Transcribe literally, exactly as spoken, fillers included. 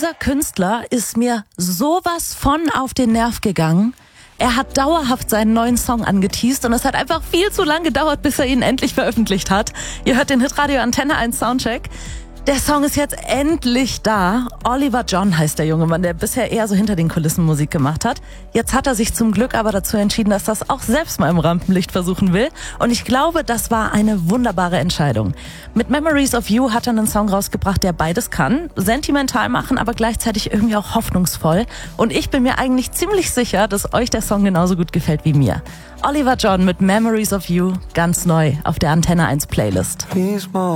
Dieser Künstler ist mir sowas von auf den Nerv gegangen. Er hat dauerhaft seinen neuen Song angeteast und es hat einfach viel zu lang gedauert, bis er ihn endlich veröffentlicht hat. Ihr hört den Hitradio Antenne eins Soundcheck. Der Song ist jetzt endlich da. Oliver John heißt der junge Mann, der bisher eher so hinter den Kulissen Musik gemacht hat. Jetzt hat er sich zum Glück aber dazu entschieden, dass das auch selbst mal im Rampenlicht versuchen will. Und ich glaube, das war eine wunderbare Entscheidung. Mit Memories of You hat er einen Song rausgebracht, der beides kann. Sentimental machen, aber gleichzeitig irgendwie auch hoffnungsvoll. Und ich bin mir eigentlich ziemlich sicher, dass euch der Song genauso gut gefällt wie mir. Oliver John mit Memories of You, ganz neu auf der Antenne eins Playlist.